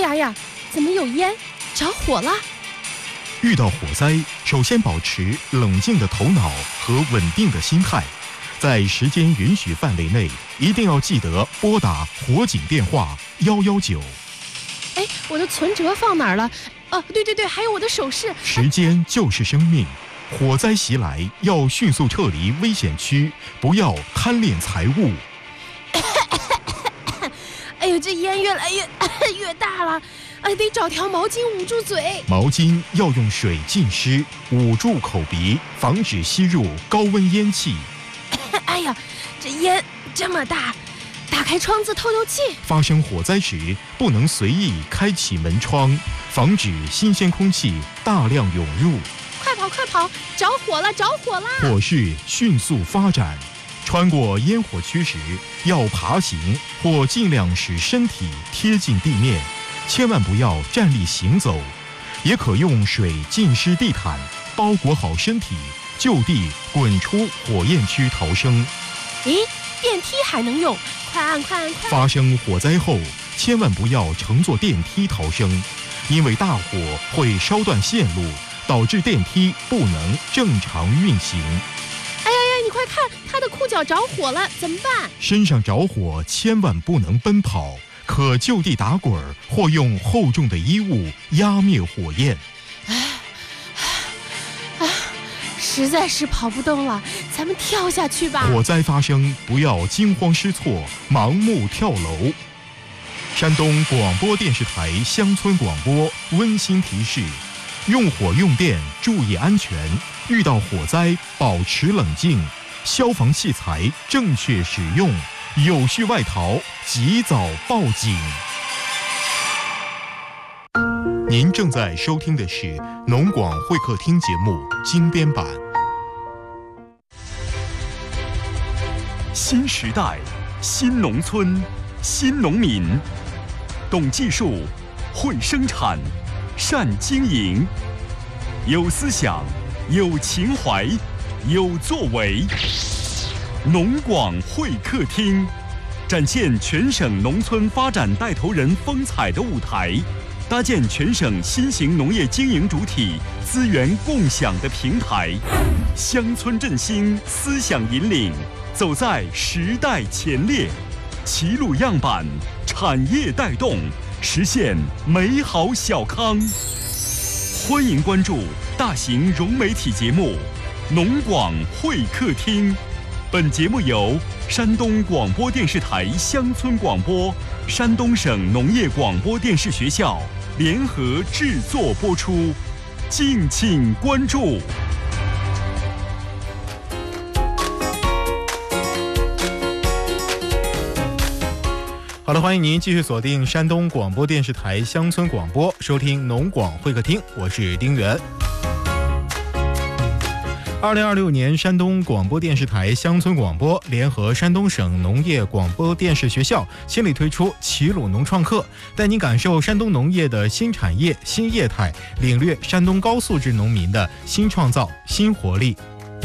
呀，怎么有烟？着火了！ 遇到火灾，首先保持冷静的头脑和稳定的心态，在时间允许范围内，一定要记得拨打火警电话119。 哎，我的存折放哪儿了？对，还有我的首饰。 时间就是生命，火灾袭来要迅速撤离危险区，不要贪恋财物。 哎呦，这烟越来越大了，得找条毛巾捂住嘴。 毛巾要用水浸湿，捂住口鼻，防止吸入高温烟气。 哎呀，这烟这么大，打开窗子透透气。 发生火灾时，不能随意开启门窗，防止新鲜空气大量涌入。 快跑！着火了！ 火势迅速发展，穿过烟火区时，要爬行或尽量使身体贴近地面，千万不要站立行走。也可用水浸湿地毯，包裹好身体，就地滚出火焰区逃生。 咦，电梯还能用？快按！ 发生火灾后，千万不要乘坐电梯逃生，因为大火会烧断线路，导致电梯不能正常运行。 哎呀，你快看，他的裤脚着火了，怎么办？ 身上着火千万不能奔跑，可就地打滚或用厚重的衣物压灭火焰。 实在是跑不动了，咱们跳下去吧。 火灾发生，不要惊慌失措，盲目跳楼。山东广播电视台乡村广播温馨提示：用火用电注意安全，遇到火灾保持冷静，消防器材正确使用，有序外逃及早报警。您正在收听的是农广会客厅节目精编版。 新时代，新农村，新农民，懂技术，会生产，善经营，有思想，有情怀，有作为。农广会客厅，展现全省农村发展带头人风采的舞台，搭建全省新型农业经营主体资源共享的平台，乡村振兴，思想引领，走在时代前列，齐鲁样板，产业带动，实现美好小康。欢迎关注大型融媒体节目《农广会客厅》。本节目由山东广播电视台乡村广播、山东省农业广播电视学校联合制作播出，敬请关注。 好的，欢迎您继续锁定山东广播电视台乡村广播，收听农广会客厅，我是丁元。2026年，山东广播电视台乡村广播联合山东省农业广播电视学校新力推出齐鲁农创客，带您感受山东农业的新产业、新业态，领略山东高素质农民的新创造、新活力。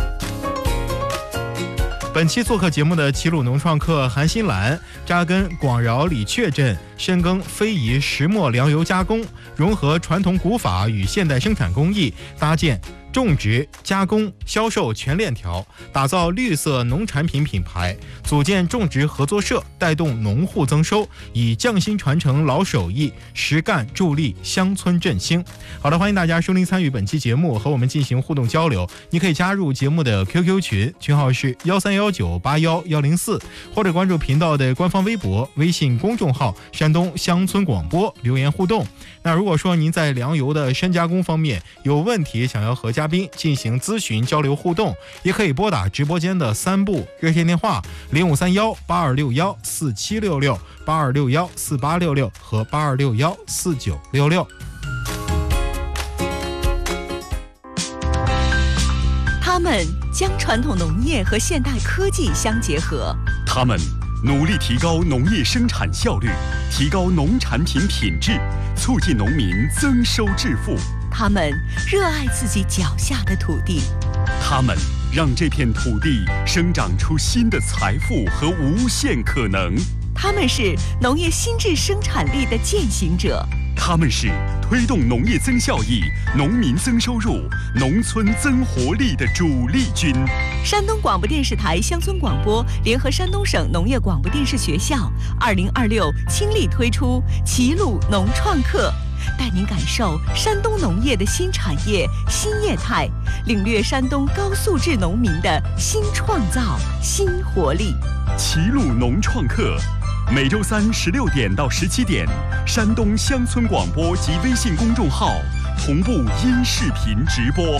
本期做客节目的齐鲁农创客韩新兰，扎根广饶李确镇，深耕非遗石磨粮油加工，融合传统古法与现代生产工艺，搭建种植、加工、销售全链条，打造绿色农产品品牌，组建种植合作社，带动农户增收，以匠心传承老手艺，实干助力乡村振兴。好的，欢迎大家收听参与本期节目，和我们进行互动交流。你可以加入节目的 QQ 群，群号是131981104，或者关注频道的官方微博、微信公众号山东乡村广播留言互动。那如果说您在粮油的深加工方面有问题，想要和嘉宾进行咨询交流互动，也可以拨打直播间的3部热线电话053182614766、82614866和82614966。 他们将传统农业和现代科技相结合， 他们努力提高农业生产效率，提高农产品品质，促进农民增收致富。 他们热爱自己脚下的土地， 他们让这片土地生长出新的财富和无限可能。 他们是农业新质生产力的践行者， 他们是推动农业增效益、农民增收入、农村增活力的主力军。 山东广播电视台乡村广播联合山东省农业广播电视学校2026倾力推出齐鲁农创客，带您感受山东农业的新产业、新业态，领略山东高素质农民的新创造、新活力。 齐鲁农创客，每周三16点到17点，山东乡村广播及微信公众号同步音视频直播。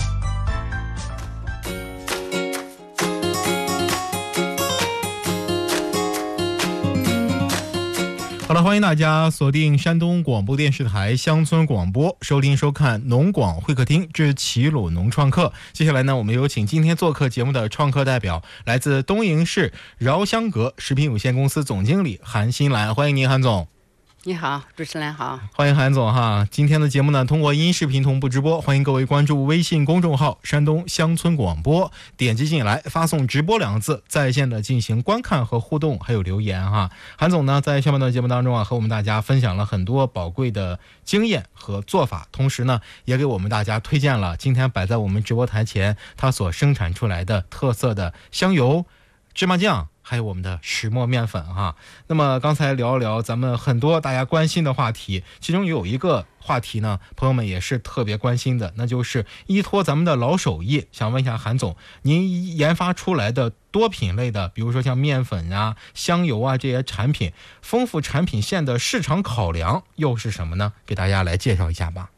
好了，欢迎大家锁定山东广播电视台乡村广播，收听收看农广会客厅之齐鲁农创客。接下来呢，我们有请今天做客节目的创客代表，来自东营市饶香阁食品有限公司总经理韩新兰，欢迎您，韩总。 你好，主持人好， 欢迎韩总哈。今天的节目呢，通过音视频同步直播，欢迎各位关注微信公众号山东乡村广播，点击进来发送直播2个字，在线的进行观看和互动，还有留言哈。韩总呢，在上半段节目当中啊，和我们大家分享了很多宝贵的经验和做法，同时呢，也给我们大家推荐了今天摆在我们直播台前他所生产出来的特色的香油、芝麻酱，还有我们的石磨面粉哈。那么刚才聊一聊咱们很多大家关心的话题，其中有一个话题呢，朋友们也是特别关心的，那就是依托咱们的老手艺，想问一下韩总，您研发出来的多品类的，比如说像面粉啊、香油啊这些产品，丰富产品线的市场考量又是什么呢？给大家来介绍一下吧。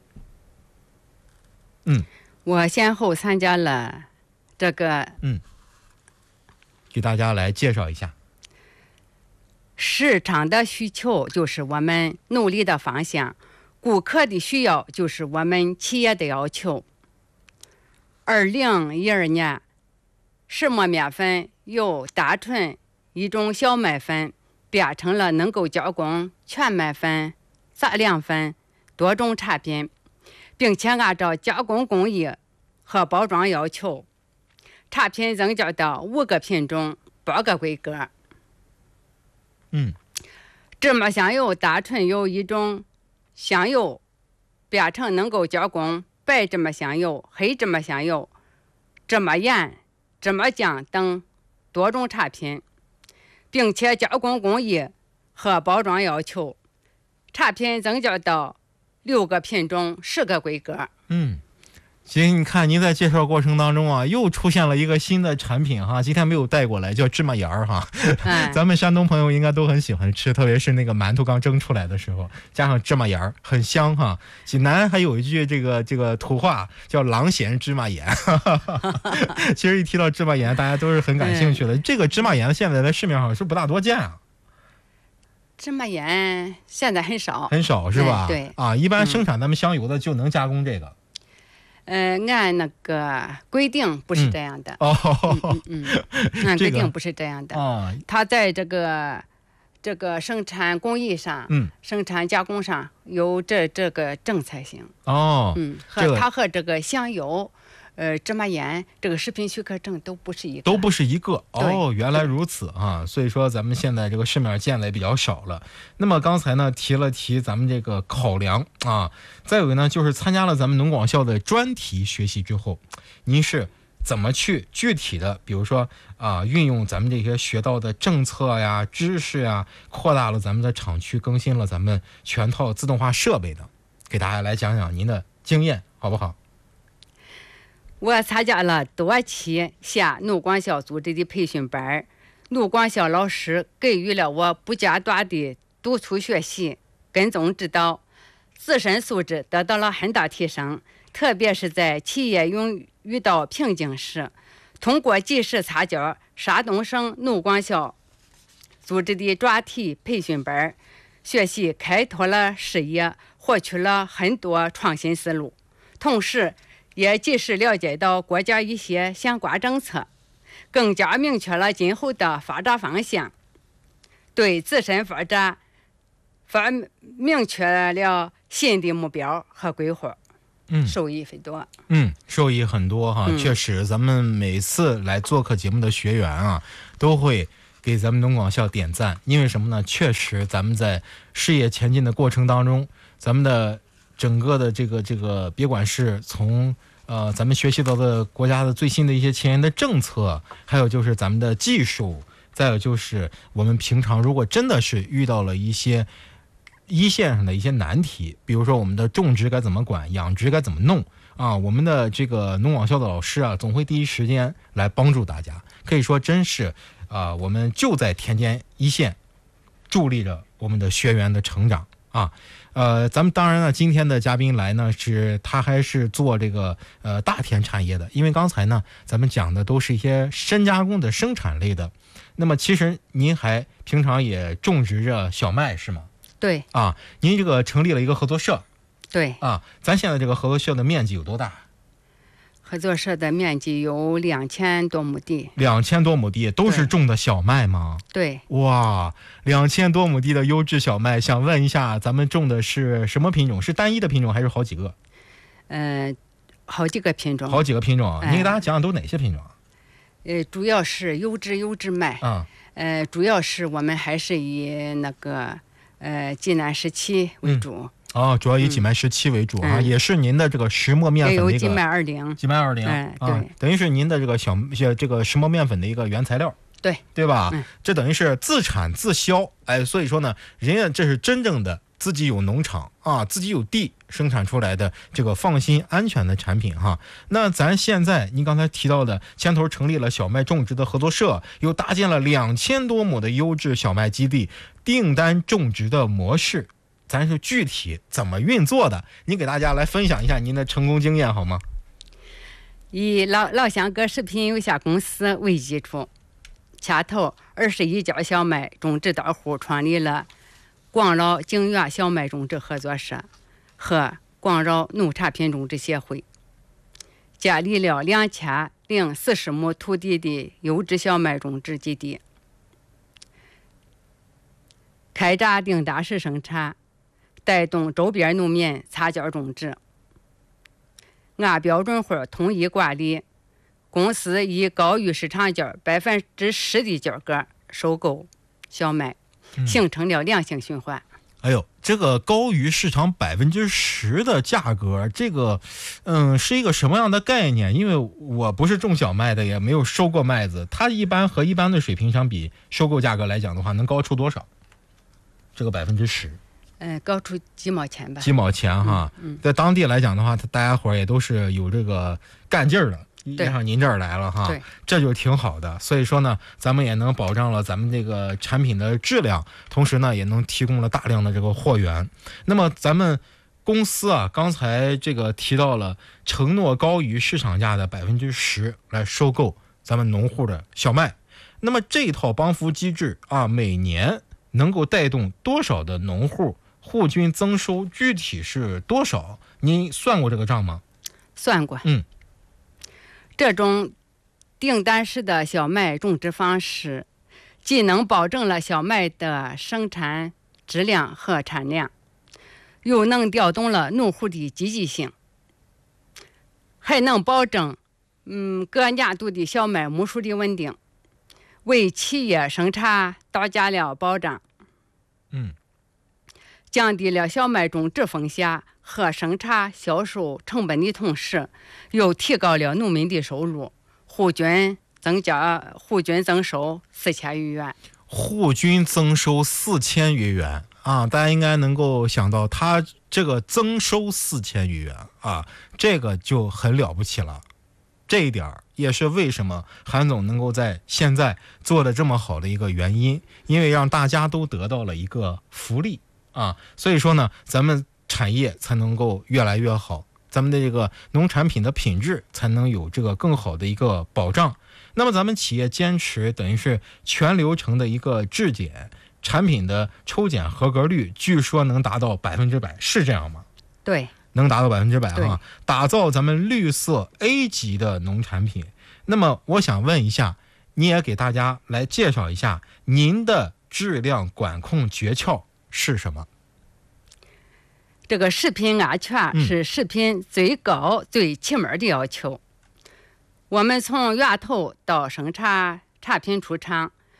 我先后参加了这个给大家来介绍一下。 市场的需求就是我们努力的方向，顾客的需要就是我们企业的要求。2012年，石磨面粉由单纯一种小麦粉变成了能够加工全麦粉、杂粮粉多种产品，并且按照加工工艺和包装要求，产品增加到5个品种、8个规格。芝麻香油单纯由一种香油变成能够加工白芝麻香油、黑芝麻香油、芝麻盐、芝麻酱等多种产品，并且加工工艺和包装要求，产品增加到6个品种、10个规格。 其实你看您在介绍过程当中啊，又出现了一个新的产品哈，今天没有带过来，叫芝麻盐儿哈。咱们山东朋友应该都很喜欢吃，特别是那个馒头刚蒸出来的时候，加上芝麻盐儿，很香哈。济南还有一句这个土话叫狼咸芝麻盐。其实一提到芝麻盐，大家都是很感兴趣的。这个芝麻盐现在在市面上是不大多见啊。 芝麻盐现在很少， 很少是吧？ 对啊，一般生产咱们香油的就能加工这个。 按那个规定不是这样的。按规定不是这样的。它在这个生产工艺上，生产加工上有这个政策性。它和这个香油、芝麻盐这个食品许可证都不是一个。原来如此啊！所以说咱们现在这个市面见的也比较少了。那么刚才呢提了提咱们这个考量啊，再有呢就是参加了咱们农广校的专题学习之后，您是怎么去具体的，比如说运用咱们这些学到的政策呀、知识呀，扩大了咱们的厂区，更新了咱们全套自动化设备的，给大家来讲讲您的经验好不好？我参加了多期县农广校组织的培训班，农广校老师给予了我不间断的督促学习、跟踪指导，自身素质得到了很大提升。特别是在企业遇到瓶颈时，通过及时参加山东省农广校组织的专题培训班，学习开拓了视野，获取了很多创新思路，同时也及时了解到国家一些相关政策，更加明确了今后的发展方向，对自身发展明确了新的目标和规划。受益很多。受益很多哈。确实咱们每次来做客节目的学员啊，都会给咱们农广校点赞，因为什么呢？确实咱们在事业前进的过程当中，咱们的整个的这个别管是从咱们学习到的国家的最新的一些前沿的政策，还有就是咱们的技术，再有就是我们平常如果真的是遇到了一些一线上的一些难题，比如说我们的种植该怎么管，养殖该怎么弄啊，我们的这个农广校的老师啊，总会第一时间来帮助大家，可以说真是我们就在田间一线助力着我们的学员的成长啊。咱们当然呢，今天的嘉宾来呢，他还是做这个大田产业的，因为刚才呢咱们讲的都是一些深加工的生产类的。那么其实您还平常也种植着小麦是吗？ 对啊，您这个成立了一个合作社。 对啊，咱现在这个合作社的面积有多大？ 合作社的面积有2000多亩地。 2000多亩地都是种的小麦吗？ 对。 哇，2000多亩地的优质小麦，想问一下，咱们种的是什么品种？是单一的品种还是好几个？ 好几个品种。 好几个品种，你给大家讲讲都哪些品种？ 主要是优质麦。主要是我们还是以那个济南17为主。 主要以济麦17为主啊，也是您的这个石磨面粉的一个。 也有济麦20。 济麦20，对，等于是您的这个石磨面粉的一个原材料。对吧？这等于是自产自销，所以说呢，人家这是真正的自己有农场啊，自己有地生产出来的这个放心安全的产品哈。那咱现在您刚才提到的，牵头成立了小麦种植的合作社，又搭建了2000多亩的优质小麦基地，订单种植的模式，咱是具体怎么运作的？您给大家来分享一下您的成功经验好吗？ 以老乡哥食品有限公司为基础，牵头21家小麦种植大户创立了广饶景源小麦种植合作社和广饶农产品种植协会，建立了2040亩土地的优质小麦种植基地，开展订单式生产，带动周边农民参加种植，按标准化统一管理。公司以高于市场价10%的价格收购小麦，形成了良性循环。 这个高于市场10%的价格，这个是一个什么样的概念？因为我不是种小麦的，也没有收过麦子，它一般和一般的水平相比，收购价格来讲的话，能高出多少？这个10%？ 高出几毛钱吧。 几毛钱哈，在当地来讲的话，大家伙也都是有这个干劲儿的。上您这儿来了哈，这就挺好的。所以说呢，咱们也能保障了咱们这个产品的质量，同时呢，也能提供了大量的这个货源。那么咱们公司啊，刚才这个提到了承诺高于市场价的10%来收购咱们农户的小麦。那么这套帮扶机制啊，每年能够带动多少的农户户均增收？具体是多少？您算过这个账吗？ 算过。这种订单式的小麦种植方式，既能保证了小麦的生产质量和产量，又能调动了农户的积极性，还能保证各年度的小麦亩数的稳定，为企业生产打下了保障。降低了小麦种植风险和生产销售成本的同时，又提高了农民的收入，户均增收4000余元。 户均增收4000余元啊！大家应该能够想到，他这个增收4000余元啊，这个就很了不起了。这一点也是为什么韩总能够在现在做的这么好的一个原因，因为让大家都得到了一个福利。所以说呢，咱们产业才能够越来越好，咱们的这个农产品的品质才能有这个更好的一个保障。那么咱们企业坚持等于是全流程的一个质检，产品的抽检合格率据说能达到100%，是这样吗？ 对， 能达到100%哈，打造咱们绿色 A 级的农产品。那么我想问一下，你也给大家来介绍一下您的质量管控诀窍是什么？ 这个食品安全是食品最高最起码的要求。我们从源头到生产产品出厂，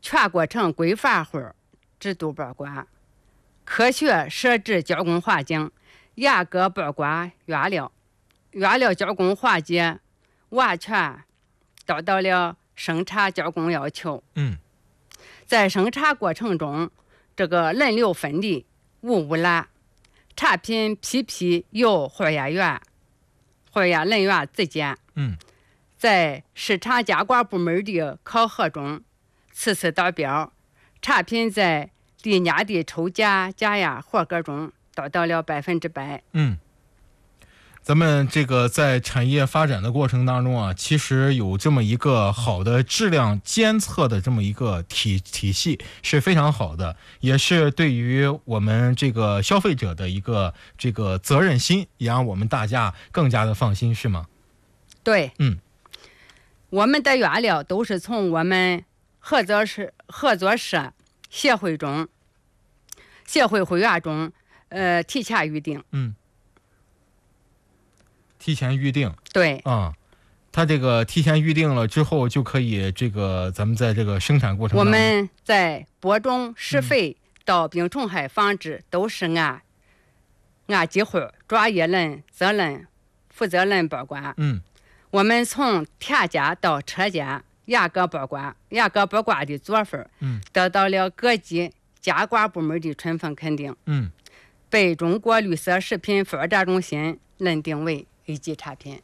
全过程规范化制度把关，科学设置加工环境，严格把关原料加工环节完全达到了生产加工要求。在生产过程中，这个人流分离，无污染，产品批批由化验人员自检。在市场监管部门的考核中，次次达标，产品在历年的抽检检验合格中达到了100%。 咱们这个在产业发展的过程当中啊，其实有这么一个好的质量监测的这么一个体系是非常好的，也是对于我们这个消费者的一个这个责任心，也让我们大家更加的放心，是吗？ 对。我们的原料都是从我们合作社协会会员中提前预定。 提前预定。 对。 他这个提前预定了之后，就可以这个咱们在这个生产过程当中， 我们在播种、施肥到病虫害防治都是按计划、专业人、负责人把关。我们从田间到车间严格把关的做法，得到了各级监管部门的充分肯定。被中国绿色食品发展中心认定为A 级产品。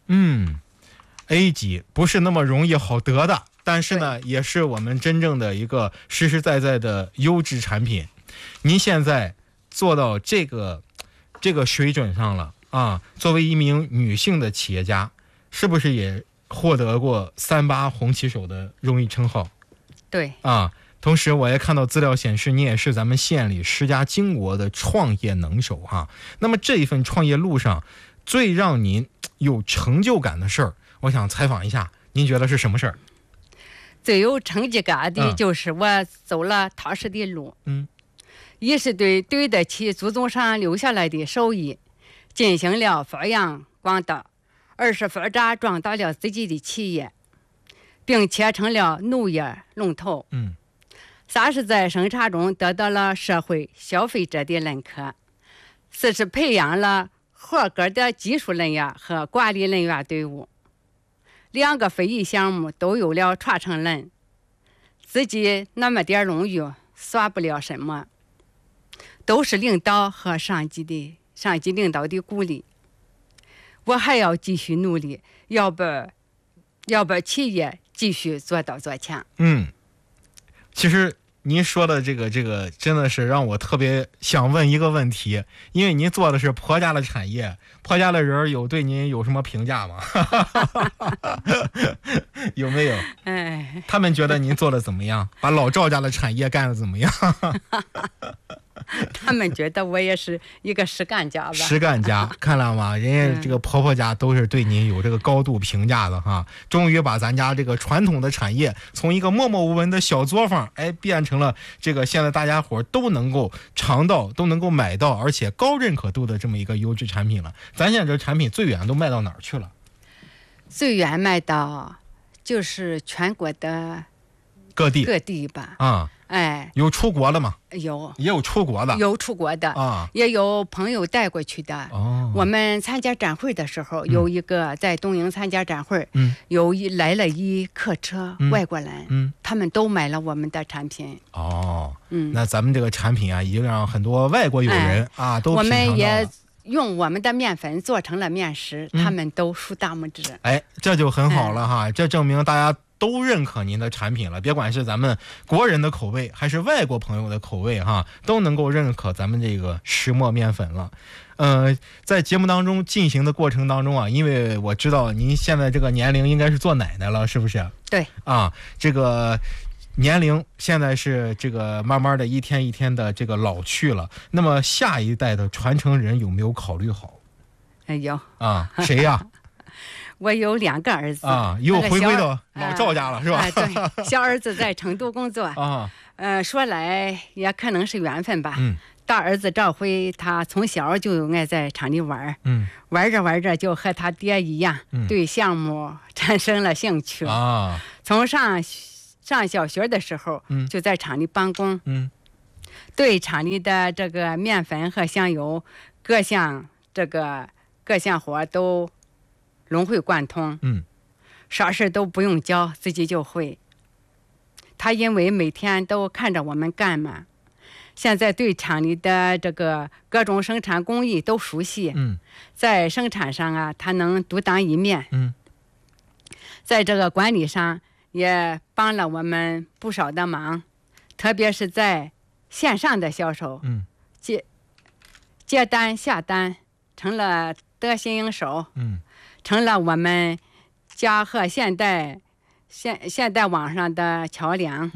A 级不是那么容易好得的，但是呢，也是我们真正的一个实实在在的优质产品。您现在做到这个水准上了啊，作为一名女性的企业家，是不是也获得过38红旗手的荣誉称号？ 对。 同时我也看到资料显示，你也是咱们县里10家经国的创业能手哈。那么这一份创业路上，最让您有成就感的事儿，我想采访一下，您觉得是什么事儿？ 最有成就感的就是我走了踏实的路。一是对得起祖宗上留下来的手艺进行了发扬光大，二是发展壮大了自己的企业，并且成了农业龙头。三是在生产中得到了社会消费者的认可，四是培养了合格的技术人员和管理人员队伍，2个非遗项目都有了传承人，自己那么点荣誉算不了什么，都是领导和上级领导的鼓励。我还要继续努力，要把企业继续做到做强。 其实您说的这个真的是让我特别想问一个问题，因为您做的是婆家的产业，婆家的人对您有什么评价吗？有没有？他们觉得您做的怎么样？把老赵家的产业干得怎么样？ 他们觉得我也是一个实干家吧。 实干家，看了吗？人家这个婆婆家都是对您有这个高度评价的哈。终于把咱家这个传统的产业从一个默默无闻的小作坊，变成了这个现在大家伙都能够尝到、都能够买到，而且高认可度的这么一个优质产品了。咱现在这产品最远都卖到哪儿去了？ 最远卖到就是全国的各地吧。 有出国的吗？也有出国的，也有朋友带过去的。我们参加展会的时候，有一个在东营参加展会，来了一客车外国人，他们都买了我们的产品。那咱们这个产品啊，已经让很多外国友人都我们也用我们的面粉做成了面食，他们都竖大拇指。 这就很好了哈，这证明大家都认可您的产品了，别管是咱们国人的口味还是外国朋友的口味哈，都能够认可咱们这个石磨面粉了。在节目当中进行的过程当中啊，因为我知道您现在这个年龄应该是做奶奶了，是不是？ 对。 这个年龄现在是这个慢慢的一天一天的这个老去了，那么下一代的传承人有没有考虑好？ 有。 谁呀？ 我有2个儿子又回归到老赵家了，是吧？ 对，小儿子在成都工作说来也可能是缘分吧。大儿子赵辉，他从小就爱在厂里玩，玩着就和他爹一样，对项目产生了兴趣。从上上小学的时候，就在厂里办公，对厂里的这个面粉和香油各项活都融会贯通，啥事都不用教，自己就会。他因为每天都看着我们干嘛，现在对厂里的这个各种生产工艺都熟悉，在生产上啊，他能独当一面，在这个管理上也帮了我们不少的忙，特别是在线上的销售，接单下单成了得心应手，成了我们家和现代网上的桥梁，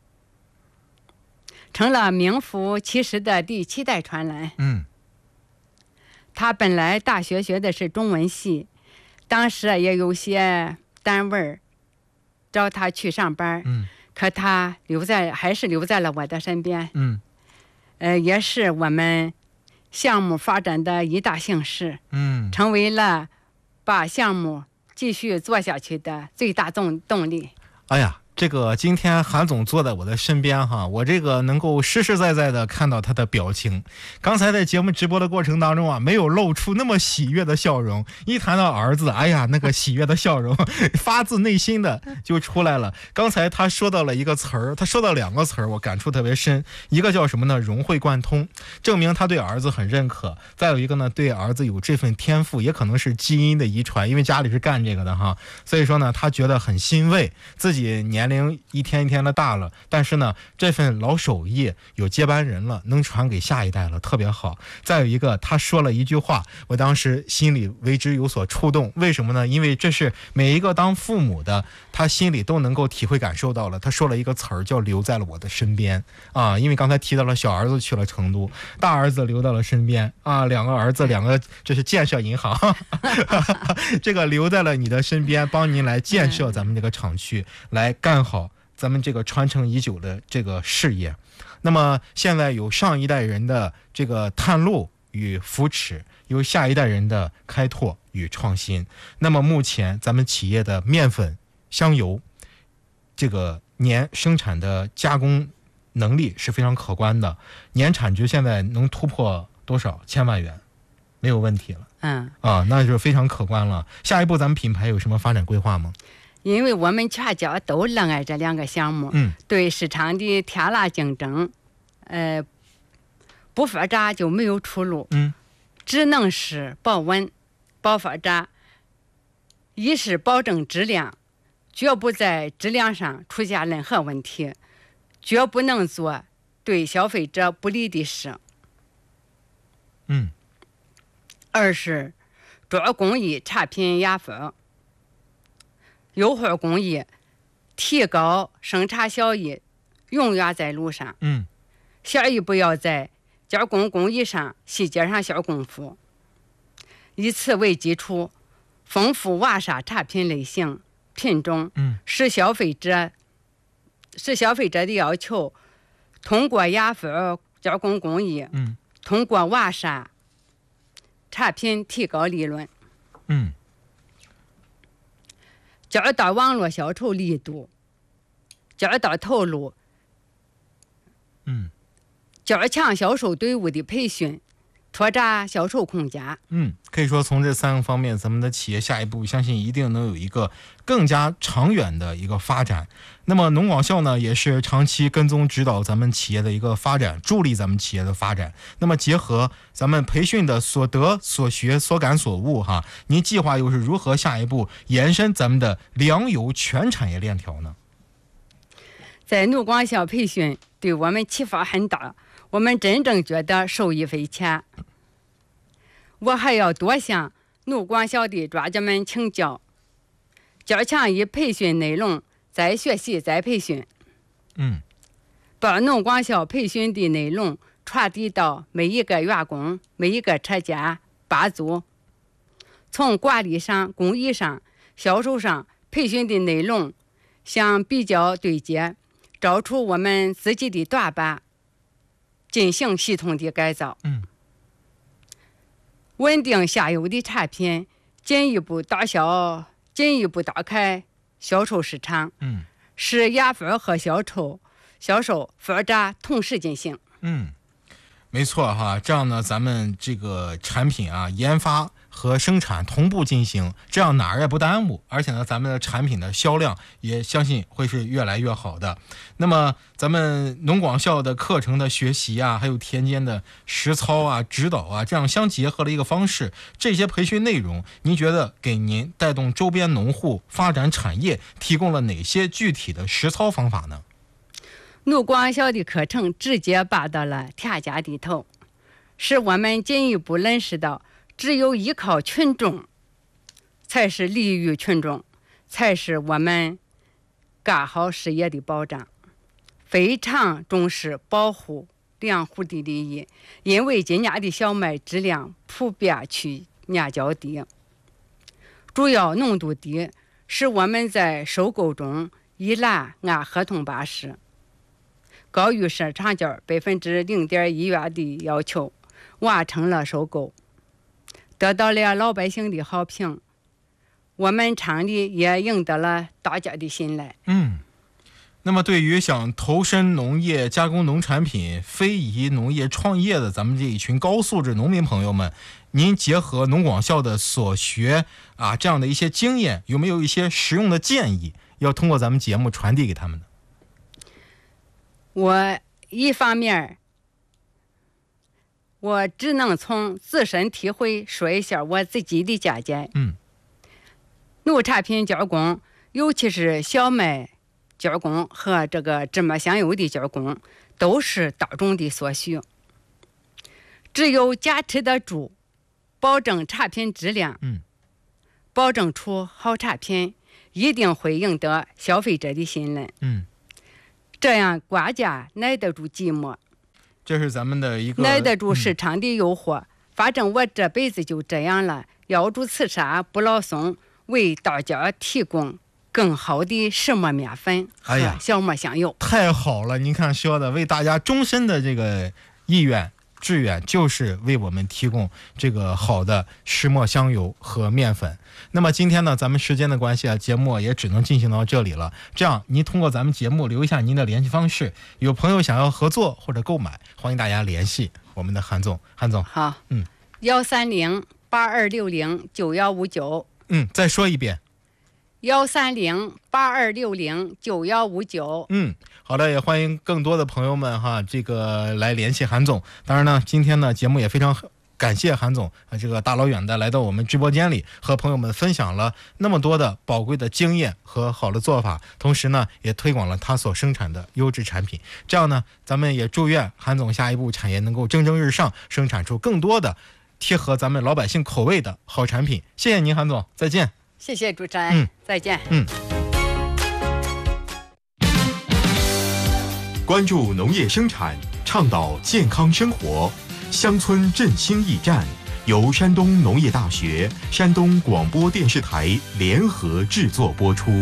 成了名副其实的第7代传人。他本来大学学的是中文系，当时也有些单位找他去上班，可他还是留在了我的身边，也是我们项目发展的一大幸事，成为了把项目继续做下去的最大动力。 哎呀，这个今天韩总坐在我的身边哈，我这个能够实实在在的看到他的表情。刚才在节目直播的过程当中啊，没有露出那么喜悦的笑容，一谈到儿子，哎呀，那个喜悦的笑容发自内心的就出来了。刚才他说到了一个词儿，他说到2个词儿，我感触特别深。一个叫什么呢？融会贯通，证明他对儿子很认可。再有一个呢，对儿子有这份天赋，也可能是基因的遗传，因为家里是干这个的哈。所以说呢，他觉得很欣慰，自己年龄一天一天的大了，但是呢，这份老手艺有接班人了，能传给下一代了，特别好。再有一个，他说了一句话，我当时心里为之有所触动。为什么呢？因为这是每一个当父母的，他心里都能够体会感受到了。他说了一个词儿，叫留在了我的身边啊。因为刚才提到了小儿子去了成都，大儿子留到了身边啊，两个儿子，这是建设银行这个留在了你的身边，帮您来建设咱们这个厂区，来干好咱们这个传承已久的这个事业。那么现在有上一代人的这个探路与扶持，有下一代人的开拓与创新。那么目前咱们企业的面粉、香油这个年生产的加工能力是非常可观的，年产值现在能突破多少千万元，没有问题了。那就非常可观了。下一步咱们品牌有什么发展规划吗？ 因为我们全家都热爱这2个项目，对市场的天辣竞争，不发展就没有出路，只能是保稳、保发展。一是保证质量，绝不在质量上出现任何问题，绝不能做对消费者不利的事。二是做工艺产品研发，优化工艺，提高生产效益，永远在路上。下一步要在加工工艺上、细节上下功夫，以此为基础，丰富完善产品类型、品种，使消费者的要求通过研发加工工艺，通过完善产品提高利润。加大网络销售力度，加大投入，加强销售队伍的培训，拓展销售空间。 可以说从这3个方面，咱们的企业下一步相信一定能有一个更加长远的一个发展。那么农广校呢，也是长期跟踪指导咱们企业的一个发展，助力咱们企业的发展。那么结合咱们培训的所得所学所感所悟哈，您计划又是如何下一步延伸咱们的粮油全产业链条呢？ 在农广校培训对我们启发很大，我们真正觉得受益匪浅。我还要多向农广校的专家们请教，加强以培训内容再学习再培训，把农广校培训的内容传递到每一个员工、每一个车间、班组，从管理上、工艺上、销售上培训的内容相比较对接，找出我们自己的短板，进行系统的改造，稳定下游的产品，进一步打开销售市场， 使压粉和销售分榨同时进行。 没错哈，这样呢，咱们这个产品啊，研发和生产同步进行，这样哪儿也不耽误，而且呢，咱们的产品的销量也相信会是越来越好的。那么，咱们农广校的课程的学习啊，还有田间的实操啊、指导啊，这样相结合的一个方式，这些培训内容，您觉得给您带动周边农户发展产业提供了哪些具体的实操方法呢？ 农广校的课程直接拔到了田家地头，使我们进一步认识到，只有依靠群众，才是利于群众，才是我们干好事业的保障。非常重视保护粮户的利益，因为今年的小麦质量普遍区年较低，主要浓度低，使我们在收购中依然按合同办事，高于市场价0.1元的要求，完成了收购，得到了老百姓的好评。我们厂里也赢得了大家的信赖。 那么对于想投身农业加工农产品、非遗农业创业的咱们这一群高素质农民朋友们，您结合农广校的所学啊，这样的一些经验，有没有一些实用的建议要通过咱们节目传递给他们呢？ 我一方面我只能从自身体会说一下我自己的见解。农产品加工，尤其是小麦加工和这个芝麻香油的加工，都是大众的所需。只有坚持得住，保证产品质量，保证出好产品，一定会赢得消费者的信任。这样关键耐得住寂寞， 这是咱们的一个耐得住市场的诱惑。反正我这辈子就这样了，要住慈山不老松，为大家提供更好的石磨面粉和小磨香油。 太好了，您看说的，为大家终身的这个意愿志愿，就是为我们提供这个好的石磨香油和面粉。那么今天呢，咱们时间的关系啊，节目也只能进行到这里了。这样，您通过咱们节目留下您的联系方式，有朋友想要合作或者购买，欢迎大家联系我们的韩总。韩总， 好，130-8260-9159。 再说一遍。 130-8260-9159。 好的，也欢迎更多的朋友们哈，这个来联系韩总。当然呢，今天呢节目也非常感谢韩总这个大老远的来到我们直播间里，和朋友们分享了那么多的宝贵的经验和好的做法，同时呢也推广了他所生产的优质产品。这样呢，咱们也祝愿韩总下一步产业能够蒸蒸日上，生产出更多的贴合咱们老百姓口味的好产品。谢谢您，韩总，再见。 谢谢主持人，再见。 关注农业生产，倡导健康生活，乡村振兴驿站由山东农业大学、山东广播电视台联合制作播出。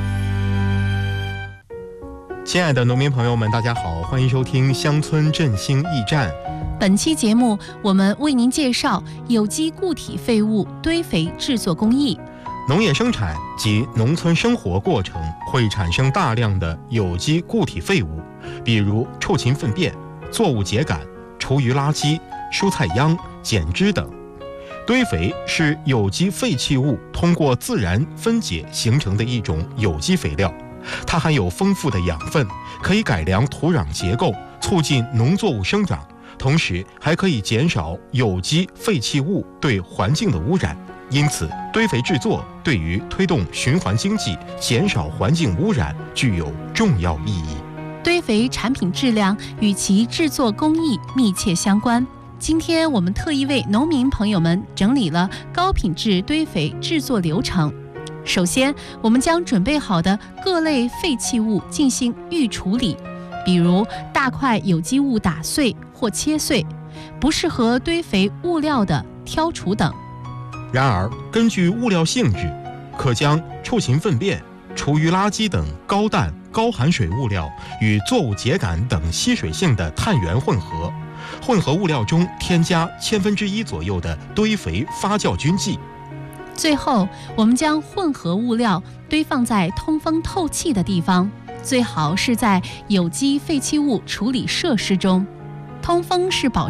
亲爱的农民朋友们，大家好，欢迎收听乡村振兴驿站。 本期节目我们为您介绍有机固体废物堆肥制作工艺。 农业生产及农村生活过程会产生大量的有机固体废物，比如畜禽粪便、作物秸秆、厨余垃圾、蔬菜秧、碱汁等。堆肥是有机废弃物通过自然分解形成的一种有机肥料，它含有丰富的养分，可以改良土壤结构，促进农作物生长，同时还可以减少有机废弃物对环境的污染。因此，堆肥制作对于推动循环经济、减少环境污染具有重要意义。 堆肥产品质量与其制作工艺密切相关。今天我们特意为农民朋友们整理了高品质堆肥制作流程。首先，我们将准备好的各类废弃物进行预处理，比如大块有机物打碎或切碎，不适合堆肥物料的挑除等。 然而，根据物料性质，可将畜禽粪便、厨余垃圾等高氮、高含水物料与作物秸秆等吸水性的碳源混合，混合物料中添加1/1000左右的堆肥发酵菌剂。 最后，我们将混合物料堆放在通风透气的地方，最好是在有机废弃物处理设施中。通风是保